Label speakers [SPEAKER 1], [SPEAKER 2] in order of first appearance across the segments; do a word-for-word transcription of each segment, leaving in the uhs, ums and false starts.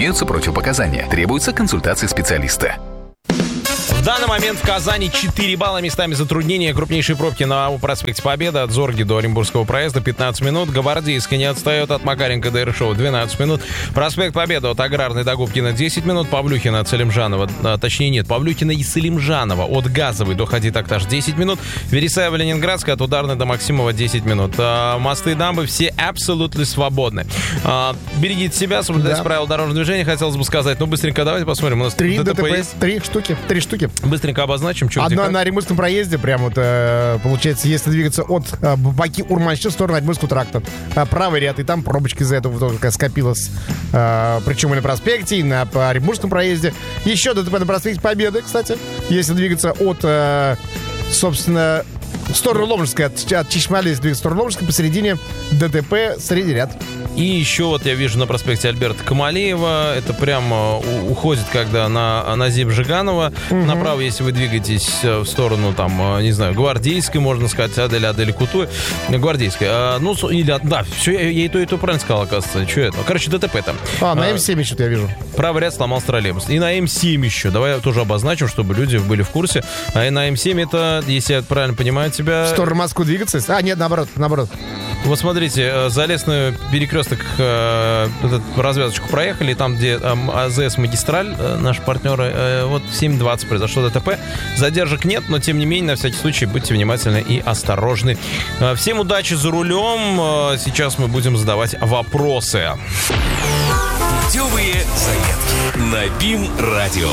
[SPEAKER 1] Имеются противопоказания. Требуется консультация специалиста.
[SPEAKER 2] В данный момент в Казани четыре балла, местами затруднения. Крупнейшие пробки на проспекте Победы от Зорги до Оренбургского проезда пятнадцать минут. Гвардейская не отстает от Макаренко до Иршова двенадцать минут. Проспект Победы от Аграрной до Губкина десять минут. Павлюхина от Салимжанова, а, точнее нет, Павлюхина и Салимжанова от Газовой до Хади-Такташ десять минут. Вересаева Ленинградская от Ударной до Максимова десять минут. А, мосты и дамбы все абсолютно свободны. А, берегите себя, соблюдайте да. правила дорожного движения, хотелось бы сказать. Ну, быстренько давайте посмотрим. У нас
[SPEAKER 3] Три
[SPEAKER 2] ДТП,
[SPEAKER 3] ДТП,
[SPEAKER 2] есть.
[SPEAKER 3] три штуки, три штуки.
[SPEAKER 2] Быстренько обозначим, что
[SPEAKER 3] Одна на Оренбургском проезде, прям вот, э, получается, если двигаться от э, Баки-Урманщины в сторону Оренбургского тракта. А правый ряд, и там пробочка из-за этого тоже скопилась. Э, причем и на проспекте, и на Оренбургском проезде. Еще ДТП на проспекте Победы, кстати. Если двигаться от, э, собственно, в сторону Ломжской, от, от Чишмали, если двигаться в сторону Ломжской, посередине ДТП, средний ряд.
[SPEAKER 2] И еще вот я вижу на проспекте Альберта Камалеева, это прямо уходит, когда на, на Зиб Жиганова. Угу. Направо, если вы двигаетесь в сторону, там, не знаю, Гвардейской, можно сказать, Адель, Адель, Кутой. Гвардейской. А, ну, или, да, все, я, я и то, и то правильно сказал, оказывается. Что это? Короче, ДТП там.
[SPEAKER 3] А, на эм семь еще я вижу.
[SPEAKER 2] Правый ряд сломался троллейбус. И на эм семь еще. Давай тоже обозначим, чтобы люди были в курсе. А и на эм семь это, если я правильно понимаю тебя...
[SPEAKER 3] В сторону Москвы двигаться? А, нет, наоборот, наоборот.
[SPEAKER 2] Вот смотрите, Залесную перекресток, э, этот, развязочку проехали, там, где э, АЗС Магистраль, э, наши партнеры, э, вот в семь двадцать произошло ДТП. Задержек нет, но тем не менее, на всякий случай, будьте внимательны и осторожны. Э, всем удачи за рулем. Э, сейчас мы будем задавать вопросы.
[SPEAKER 4] Путевые заметки на БИМ-радио.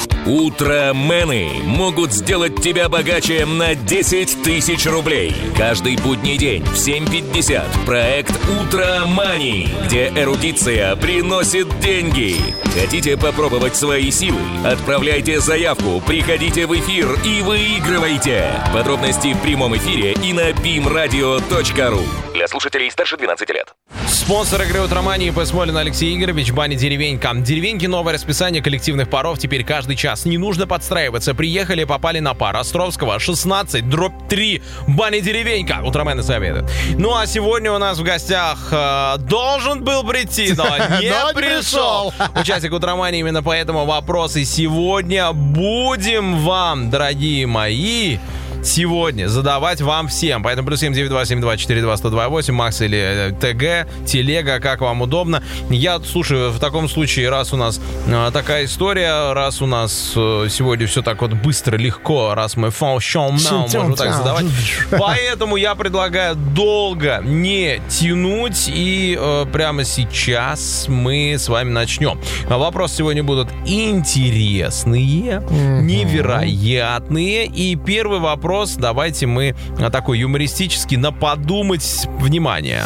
[SPEAKER 4] Утромены могут сделать тебя богаче на десять тысяч рублей. Каждый будний день в семь пятьдесят проект «Утромани», где эрудиция приносит деньги. Хотите попробовать свои силы? Отправляйте заявку, приходите в эфир и выигрывайте. Подробности в прямом эфире и на бимрадио точка ру. Для слушателей старше двенадцати лет.
[SPEAKER 2] Спонсор игры «Утромани» ИП Смолин Алексей Игоревич, баня «Деревенька». Деревеньки — новое расписание коллективных паров теперь каждый час. Не нужно подстраиваться. Приехали, попали на пар. Островского, шестнадцать, дробь три. Баня «Деревенька». Утромены советуют. Ну, а сегодня у нас в гостях э, должен был прийти, но не пришел. Участник «Утромани», именно поэтому вопросы сегодня будем вам, дорогие мои, сегодня задавать вам всем. Поэтому плюс семь девять два семь два четыре два сто два восемь, Макс или ТГ, телега, как вам удобно. Я, слушай, в таком случае, раз у нас э, такая история, раз у нас э, сегодня все так вот быстро, легко, раз мы фаушон можем так задавать, поэтому я предлагаю долго не тянуть, и э, прямо сейчас мы с вами начнем. Вопросы сегодня будут интересные, невероятные, и первый вопрос давайте мы такой юмористический, на подумать. Внимание.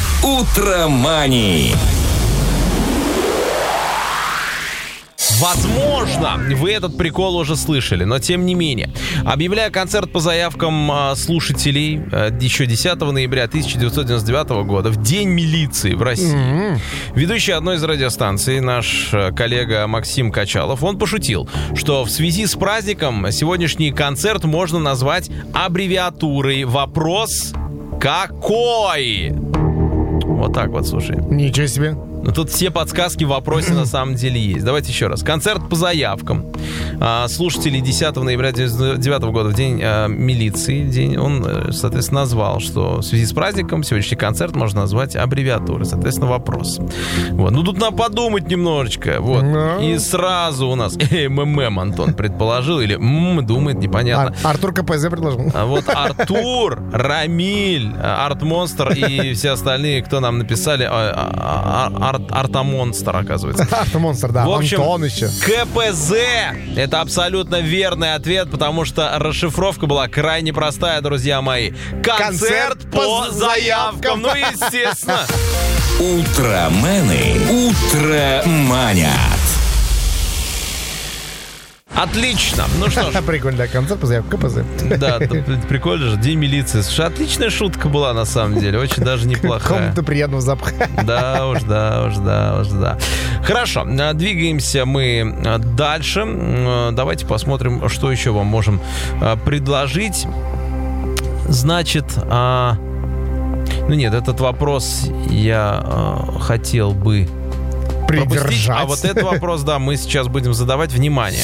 [SPEAKER 4] Утромани.
[SPEAKER 2] Возможно, вы этот прикол уже слышали, но тем не менее. Объявляя концерт по заявкам слушателей еще десятого ноября тысяча девятьсот девяносто девятого года, в День милиции в России, mm-hmm. ведущий одной из радиостанций, наш коллега Максим Качалов, он пошутил, что в связи с праздником сегодняшний концерт можно назвать аббревиатурой. Вопрос какой? Вот так вот, слушай.
[SPEAKER 3] Ничего себе.
[SPEAKER 2] Но тут все подсказки в вопросе на самом деле есть. Давайте еще раз. Концерт по заявкам. А, слушатели десятого ноября девяносто девятого года, в день а, милиции, день, он, соответственно, назвал, что в связи с праздником сегодняшний концерт можно назвать аббревиатурой. Соответственно, вопрос. Вот. Ну, тут надо подумать немножечко. Вот. No. И сразу у нас МММ Антон предположил, или м думает, непонятно.
[SPEAKER 3] Ар- Артур КПЗ предложил.
[SPEAKER 2] А вот Артур, Рамиль, Артмонстр и все остальные, кто нам написали, а, а, а, Арт, Артамонстр, оказывается.
[SPEAKER 3] Артамонстр, да.
[SPEAKER 2] В общем,
[SPEAKER 3] Антон еще.
[SPEAKER 2] КПЗ — это абсолютно верный ответ, потому что расшифровка была крайне простая, друзья мои. Концерт, Концерт по, по заявкам. Ну, естественно.
[SPEAKER 4] Утромены утроманят.
[SPEAKER 2] Отлично. Ну что ж.
[SPEAKER 3] Прикольно, да, концерт по заявкам КПЗ.
[SPEAKER 2] Да, прикольно же. День милиции. Слушай, отличная шутка была, на самом деле. Очень даже неплохая.
[SPEAKER 3] Кому-то приятного запаха.
[SPEAKER 2] Да уж, да уж, да уж, да. Хорошо, двигаемся мы дальше. Давайте посмотрим, что еще вам можем предложить. Значит, а... ну нет, этот вопрос я а, хотел бы пропустить. А вот этот вопрос, да, мы сейчас будем задавать. Внимание.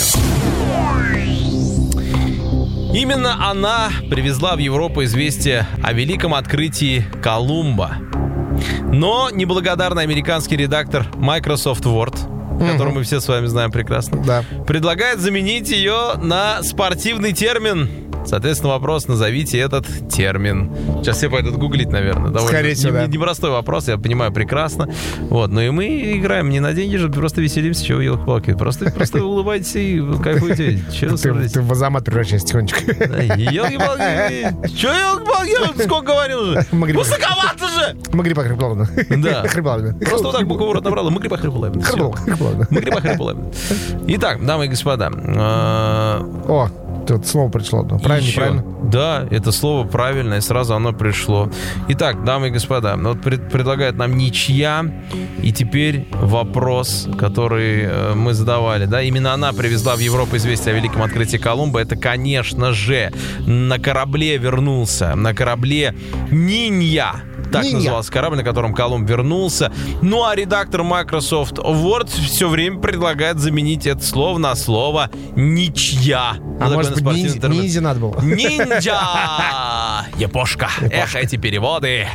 [SPEAKER 2] Именно она привезла в Европу известие о великом открытии Колумба. Но неблагодарный американский редактор Microsoft Word, которую мы все с вами знаем прекрасно,
[SPEAKER 3] Да.
[SPEAKER 2] предлагает заменить ее на спортивный термин. Соответственно, вопрос: назовите этот термин. Сейчас все пойдут гуглить, наверное. Довольно
[SPEAKER 3] Скорее всего, да.
[SPEAKER 2] непростой вопрос, я понимаю прекрасно. Вот, но и мы играем не на деньги же, просто веселимся, чего елки-палки. Просто, просто улыбайтесь и кайфуйте. Чего
[SPEAKER 3] Ты, ты в Азамат превращаешься тихонечко.
[SPEAKER 2] Елки-палки. Че елки-палки? Сколько говорил уже?
[SPEAKER 3] Магри-
[SPEAKER 2] Высоковато же!
[SPEAKER 3] Магрипа хрипловна.
[SPEAKER 2] Да.
[SPEAKER 3] Хрипловна.
[SPEAKER 2] Просто вот так букву в рот набрал, и Магрипа хрипловна. Всё.
[SPEAKER 3] Хрипловна.
[SPEAKER 2] Магрипа хрипловна. Итак, дамы и господа. э,
[SPEAKER 3] О, тут слово пришло. одно. Правильно,
[SPEAKER 2] Еще.
[SPEAKER 3] правильно.
[SPEAKER 2] Да, это слово правильное, сразу оно пришло. Итак, дамы и господа, вот пред- предлагает нам ничья. И теперь вопрос, который э, мы задавали. Да, именно она привезла в Европу известие о великом открытии Колумба. Это, конечно же, на корабле вернулся. На корабле Нинья. Так
[SPEAKER 3] Нинья.
[SPEAKER 2] назывался корабль, на котором Колумб вернулся. Ну а редактор Microsoft Word все время предлагает заменить это слово на слово «ничья».
[SPEAKER 3] А
[SPEAKER 2] Ну,
[SPEAKER 3] может
[SPEAKER 2] такой
[SPEAKER 3] быть,
[SPEAKER 2] спортивный
[SPEAKER 3] ниндзя,
[SPEAKER 2] термин.
[SPEAKER 3] ниндзя надо было?
[SPEAKER 2] Ниндзя! Япошка. Эх, эти переводы.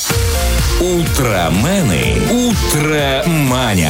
[SPEAKER 4] Утромены утроманят.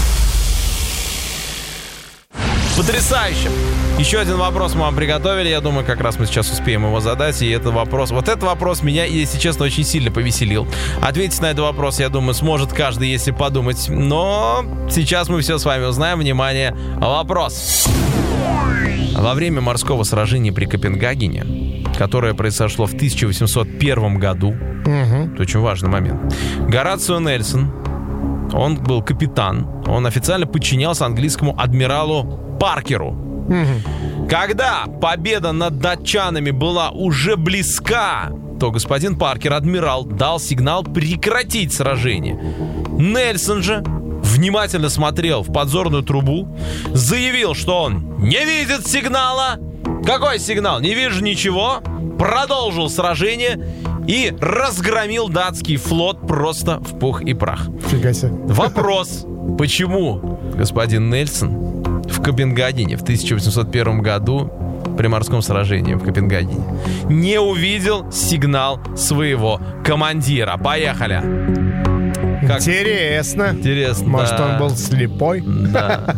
[SPEAKER 2] Потрясающе. Еще один вопрос мы вам приготовили. Я думаю, как раз мы сейчас успеем его задать. И этот вопрос, вот этот вопрос меня, если честно, очень сильно повеселил. Ответить на этот вопрос, я думаю, сможет каждый, если подумать. Но сейчас мы все с вами узнаем. Внимание, вопрос. Во время морского сражения при Копенгагене, которое произошло в тысяча восемьсот первом году,
[SPEAKER 3] Угу.
[SPEAKER 2] это очень важный момент, Горацио Нельсон, он был капитан, он официально подчинялся английскому адмиралу Паркеру.
[SPEAKER 3] Угу.
[SPEAKER 2] Когда победа над датчанами была уже близка, то господин Паркер, адмирал, дал сигнал прекратить сражение. Нельсон же внимательно смотрел в подзорную трубу, заявил, что он не видит сигнала. Какой сигнал? Не вижу ничего. Продолжил сражение и разгромил датский флот просто в пух и прах.
[SPEAKER 3] Фига себе.
[SPEAKER 2] Вопрос: почему господин Нельсон в Копенгагене в тысяча восемьсот первом году при морском сражении в Копенгагене не увидел сигнал своего командира? Поехали. Как?
[SPEAKER 3] Интересно.
[SPEAKER 2] Интересно.
[SPEAKER 3] Может,
[SPEAKER 2] да.
[SPEAKER 3] он был слепой?
[SPEAKER 2] Да.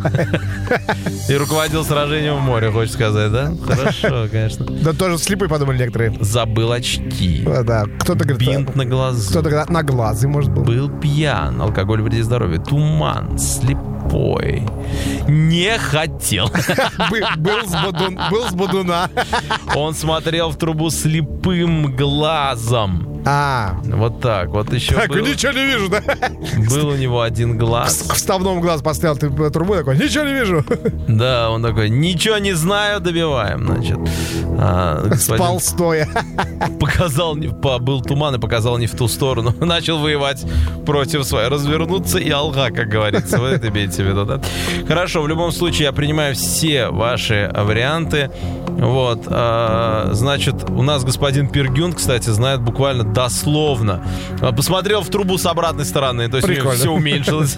[SPEAKER 2] И руководил сражением в море, хочешь сказать, да? Хорошо, конечно.
[SPEAKER 3] Да тоже слепой, подумали некоторые.
[SPEAKER 2] Забыл очки.
[SPEAKER 3] А, Да, кто-то говорит,
[SPEAKER 2] Бинт на глазу.
[SPEAKER 3] кто-то говорит, на глазы, может, был.
[SPEAKER 2] Был пьян, алкоголь вредит здоровью, туман, слепой, не хотел.
[SPEAKER 3] Бы- Был с бодун- был с бодуна.
[SPEAKER 2] Он смотрел в трубу слепым глазом.
[SPEAKER 3] А,
[SPEAKER 2] Вот так, вот еще
[SPEAKER 3] так,
[SPEAKER 2] был,
[SPEAKER 3] ничего не вижу, да?
[SPEAKER 2] был у него один
[SPEAKER 3] К
[SPEAKER 2] глаз.
[SPEAKER 3] вставному глаз поставил ты трубу, такой, ничего не вижу.
[SPEAKER 2] Да, он такой: ничего не знаю, добиваем, значит. А, господин
[SPEAKER 3] Спал стоя.
[SPEAKER 2] показал, не- по- был туман и показал не в ту сторону. Начал воевать против своей. Развернуться и алга, как говорится. Вы это имеете в виду, да? Хорошо, в любом случае я принимаю все ваши варианты. Вот. а, значит, у нас господин Пергюн, кстати, знает буквально дословно. А, Посмотрел в трубу с обратной стороны. То есть у него
[SPEAKER 3] Прикольно.
[SPEAKER 2] все уменьшилось.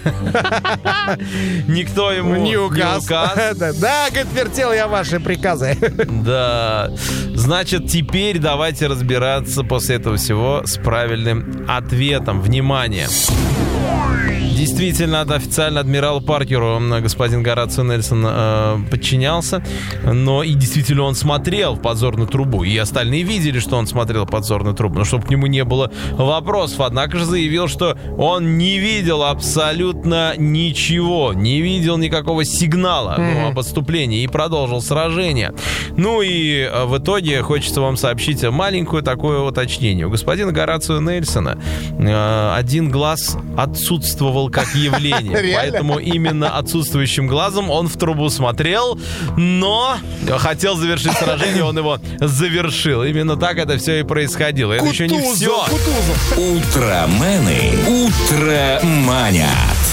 [SPEAKER 2] Никто ему
[SPEAKER 3] Не указ.
[SPEAKER 2] указ.
[SPEAKER 3] Да, да, говорит, вертел я ваши приказы.
[SPEAKER 2] Да. Значит, теперь давайте разбираться после этого всего с правильным ответом. Внимание. Действительно, официально адмиралу Паркеру господин Горацио Нельсон э, подчинялся, но и действительно он смотрел в подзорную трубу, и остальные видели, что он смотрел в подзорную трубу, но чтобы к нему не было вопросов. Однако же заявил, что он не видел абсолютно ничего, не видел никакого сигнала ну, об отступлении и продолжил сражение. Ну и э, в итоге хочется вам сообщить маленькое такое уточнение. У господина Горацио Нельсона э, один глаз отсутствовал как явление.
[SPEAKER 3] Реально?
[SPEAKER 2] Поэтому именно отсутствующим глазом он в трубу смотрел, но хотел завершить сражение, он его завершил. Именно так это все и происходило. Это еще не все.
[SPEAKER 3] Кутузов.
[SPEAKER 4] Утромены утроманят.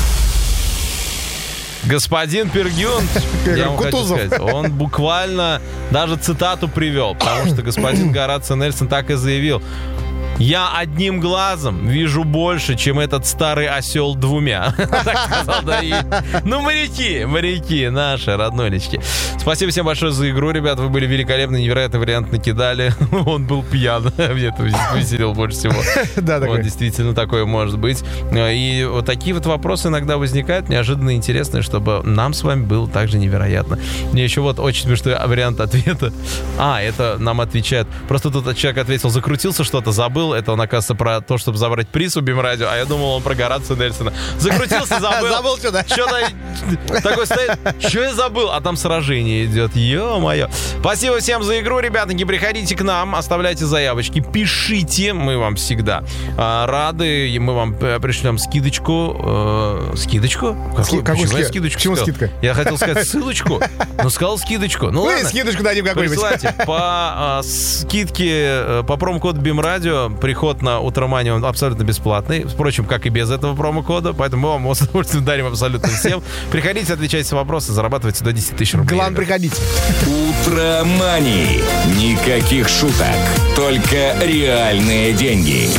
[SPEAKER 2] Господин Пергюн, я вам хочу
[SPEAKER 3] Кутузов.
[SPEAKER 2] сказать, он буквально даже цитату привел, потому что господин Горацио Нельсон так и заявил: Я одним глазом вижу больше, чем этот старый осел двумя. Так сказал, да, и... Ну, моряки, моряки, наши роднолечки. Спасибо всем большое за игру, ребят. Вы были великолепны, невероятный вариант накидали. Он был пьян. Мне это веселил больше всего.
[SPEAKER 3] Да, такой.
[SPEAKER 2] Вот, действительно, такое может быть. И вот такие вот вопросы иногда возникают, неожиданно интересные, чтобы нам с вами было также невероятно. Мне еще вот очень смешной вариант ответа. А, это нам отвечает. Просто тут человек ответил, закрутился что-то, забыл. Это он, оказывается, про то, чтобы забрать приз у Бим-радио. А я думал, он про Горацио Нельсона. Закрутился, забыл.
[SPEAKER 3] Забыл что-то.
[SPEAKER 2] Что-то такой стоит. Что я забыл? А там сражение идет. Ё-моё. Спасибо всем за игру, ребятки. Приходите к нам, оставляйте заявочки, пишите. Мы вам всегда а, рады. И мы вам пришлем скидочку. Э, скидочку?
[SPEAKER 3] Ски- какую ски-
[SPEAKER 2] скидочку?
[SPEAKER 3] Почему
[SPEAKER 2] сказал?
[SPEAKER 3] скидка?
[SPEAKER 2] Я хотел сказать ссылочку, но сказал скидочку. Ну,
[SPEAKER 3] Ну и
[SPEAKER 2] ладно.
[SPEAKER 3] скидочку дадим какую-нибудь.
[SPEAKER 2] Присылайте по а, скидке, э, по промокоду Бим-радио. Приход на Утроманию он абсолютно бесплатный. Впрочем, как и без этого промокода. Поэтому мы вам с удовольствием дарим абсолютно всем. Приходите, отвечайте на вопросы, зарабатывайте до десять тысяч рублей.
[SPEAKER 3] Главное, приходите.
[SPEAKER 4] Утромани. Никаких шуток. Только реальные деньги.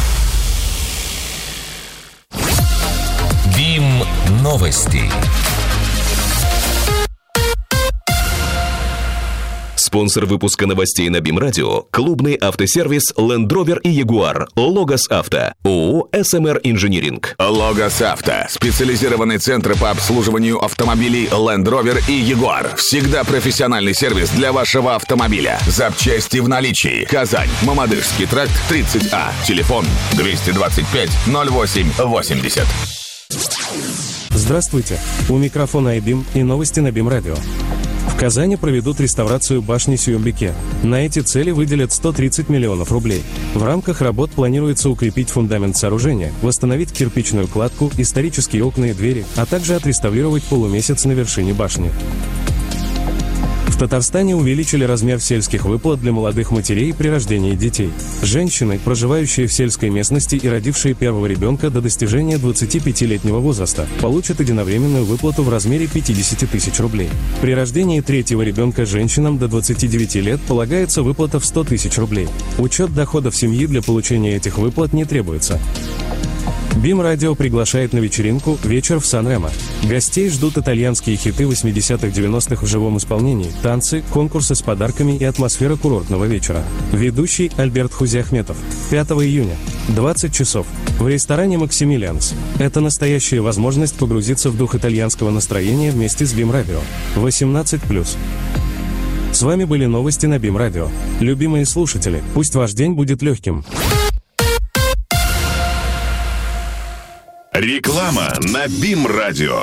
[SPEAKER 4] Бим новости. Спонсор выпуска новостей на Бим-радио – клубный автосервис Land Rover и Jaguar, Logos Авто, ООО эс эм эр Инжиниринг.
[SPEAKER 5] Logos Авто. Специализированный центр по обслуживанию автомобилей Land Rover и Jaguar. Всегда профессиональный сервис для вашего автомобиля. Запчасти в наличии. Казань. Мамадышский тракт тридцать А. Телефон двести двадцать пять ноль восемь восемьдесят.
[SPEAKER 6] Здравствуйте. У микрофона iBim и новости на Бим-радио. В Казани проведут реставрацию башни Сюембике. На эти цели выделят сто тридцать миллионов рублей. В рамках работ планируется укрепить фундамент сооружения, восстановить кирпичную кладку, исторические окна и двери, а также отреставрировать полумесяц на вершине башни. В Татарстане увеличили размер сельских выплат для молодых матерей при рождении детей. Женщины, проживающие в сельской местности и родившие первого ребенка до достижения двадцатипятилетнего возраста, получат единовременную выплату в размере пятьдесят тысяч рублей. При рождении третьего ребенка женщинам до двадцати девяти лет полагается выплата в сто тысяч рублей. Учет доходов семьи для получения этих выплат не требуется. Бим-радио приглашает на вечеринку «Вечер в Сан-Ремо». Гостей ждут итальянские хиты восьмидесятых-девяностых в живом исполнении, танцы, конкурсы с подарками и атмосфера курортного вечера. Ведущий Альберт Хузиахметов. пятого июня. двадцать часов. В ресторане «Максимилианс». Это настоящая возможность погрузиться в дух итальянского настроения вместе с Бим-радио. восемнадцать плюс. С вами были новости на Бим-радио. Любимые слушатели, пусть ваш день будет легким.
[SPEAKER 5] Реклама на Бим-радио.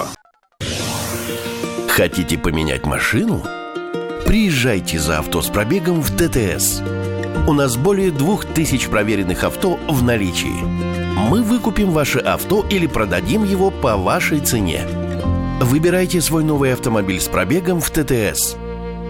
[SPEAKER 7] Хотите поменять машину? Приезжайте за авто с пробегом в дэ тэ эс. У нас более двух тысяч проверенных авто в наличии. Мы выкупим ваше авто или продадим его по вашей цене. Выбирайте свой новый автомобиль с пробегом в дэ тэ эс.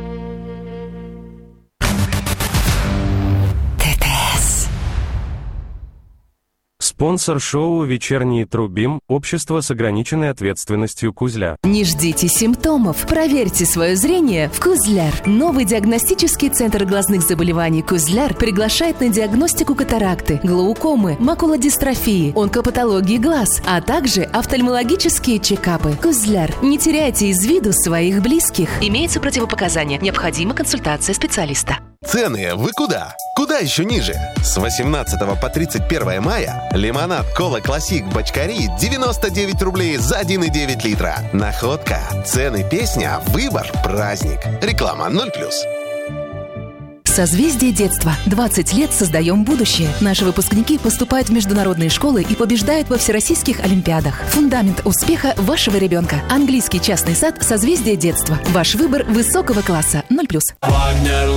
[SPEAKER 6] Спонсор шоу «Вечерний Трубим» – общество с ограниченной ответственностью «Кузля».
[SPEAKER 8] Не ждите симптомов. Проверьте свое зрение в «Кузляр». Новый диагностический центр глазных заболеваний «Кузляр» приглашает на диагностику катаракты, глаукомы, макулодистрофии, онкопатологии глаз, а также офтальмологические чекапы. «Кузляр». Не теряйте из виду своих близких. Имеются противопоказания. Необходима консультация специалиста.
[SPEAKER 9] Цены вы куда? Куда еще ниже? С восемнадцатого по тридцать первое мая лимонад Кола Классик Бочкари девяносто девять рублей за один и девять литра. Находка, цены, песня, выбор, праздник. Реклама ноль плюс.
[SPEAKER 8] Созвездие детства. двадцать лет создаем будущее. Наши выпускники поступают в международные школы и побеждают во всероссийских олимпиадах. Фундамент успеха вашего ребенка. Английский частный сад «Созвездие детства». Ваш выбор высокого класса. ноль плюс.